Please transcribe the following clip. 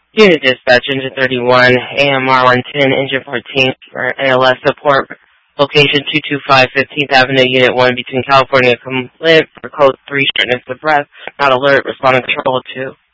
Unit Dispatch, Engine 31, AMR 110, Engine 14 for ALS support. Location 225 15th Avenue, Unit 1, between California, complaint for code 3, shortness of breath, not alert, responding control 2.